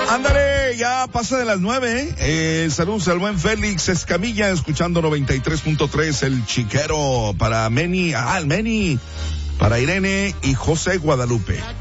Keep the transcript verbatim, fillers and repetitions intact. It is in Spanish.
Ándale, ya pasa de las nueve, eh, saludos al buen Félix Escamilla, escuchando noventa y tres punto tres, el chiquero, para Meni, ah, el Meni, para Irene y José Guadalupe.